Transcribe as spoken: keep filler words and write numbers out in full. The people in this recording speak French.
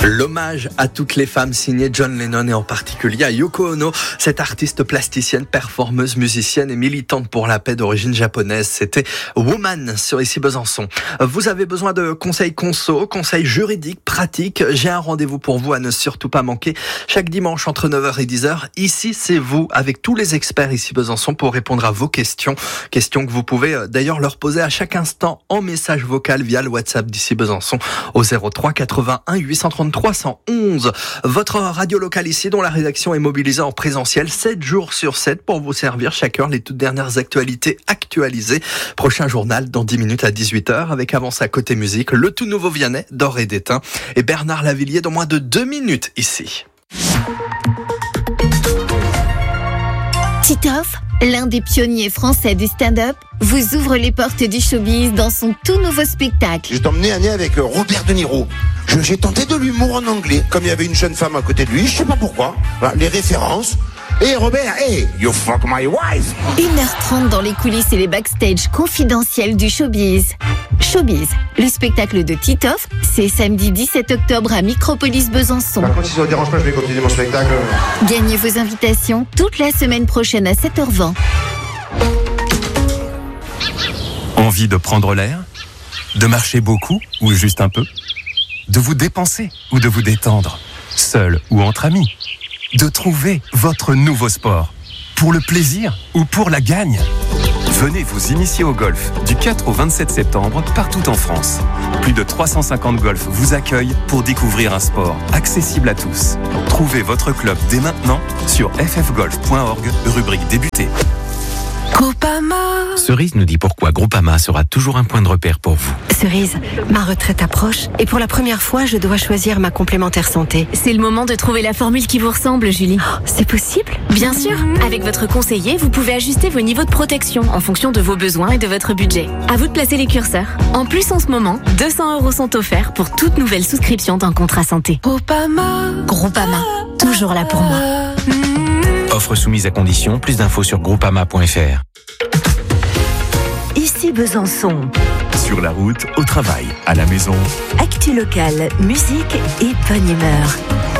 L'hommage à toutes les femmes signé John Lennon et en particulier à Yoko Ono, cette artiste plasticienne, performeuse, musicienne et militante pour la paix d'origine japonaise. C'était Woman sur Ici Besançon. Vous avez besoin de conseils conso, conseils juridiques, pratiques. J'ai un rendez-vous pour vous à ne surtout pas manquer. Chaque dimanche entre neuf heures et dix heures. Ici, c'est vous avec tous les experts Ici Besançon pour répondre à vos questions. Questions que vous pouvez d'ailleurs leur poser à chaque instant en message vocal via le WhatsApp d'Ici Besançon au zéro trois quatre-vingt-un huit cent trente trois cent onze. Votre radio locale ici, dont la rédaction est mobilisée en présentiel sept jours sur sept pour vous servir chaque heure les toutes dernières actualités actualisées. Prochain journal dans dix minutes à dix-huit heures avec avant ça côté musique, le tout nouveau Vianney d'Or et d'Étain et Bernard Lavilliers dans moins de deux minutes ici. Titoff, l'un des pionniers français du stand-up, vous ouvre les portes du showbiz dans son tout nouveau spectacle. J'ai emmené un nez avec Robert De Niro. Je- J'ai tenté de l'humour en anglais. Comme il y avait une jeune femme à côté de lui, je sais pas pourquoi. Voilà, les références. Hey Robert, hey, you fuck my wife. une heure trente dans les coulisses et les backstage confidentiels du showbiz. Showbiz, le spectacle de Titoff, c'est samedi dix-sept octobre à Micropolis Besançon. Par contre, si ça vous dérange pas, je vais continuer mon spectacle. Gagnez vos invitations toute la semaine prochaine à sept heures vingt. Envie de prendre l'air? De marcher beaucoup ou juste un peu? De vous dépenser ou de vous détendre? Seul ou entre amis? De trouver votre nouveau sport? Pour le plaisir ou pour la gagne? Venez vous initier au golf du quatre au vingt-sept septembre partout en France. Plus de trois cent cinquante golfs vous accueillent pour découvrir un sport accessible à tous. Trouvez votre club dès maintenant sur f f golf point org, rubrique débuter. Groupama. Cerise nous dit pourquoi Groupama sera toujours un point de repère pour vous. Cerise, ma retraite approche et pour la première fois, je dois choisir ma complémentaire santé. C'est le moment de trouver la formule qui vous ressemble, Julie. Oh, c'est possible? Bien sûr, avec votre conseiller, vous pouvez ajuster vos niveaux de protection en fonction de vos besoins et de votre budget. À vous de placer les curseurs. En plus, en ce moment, deux cents euros sont offerts pour toute nouvelle souscription d'un contrat santé. Groupama. Groupama, toujours là pour moi. Offre soumise à condition, plus d'infos sur groupama point f r. Ici Besançon. Sur la route, au travail, à la maison. Actu locale, musique et bonne humeur.